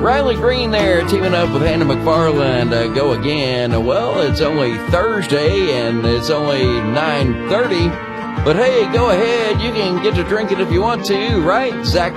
Riley Green there teaming up with Hannah McFarland. Go again. Well, it's only Thursday and it's only 9:30. But hey, go ahead. You can get to drinking if you want to, right? Zach